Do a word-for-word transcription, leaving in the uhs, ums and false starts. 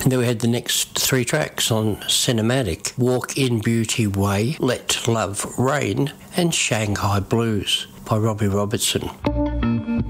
And then we had the next three tracks on Cinematic: Walk in Beauty Way, Let Love Rain, and Shanghai Blues by Robbie Robertson.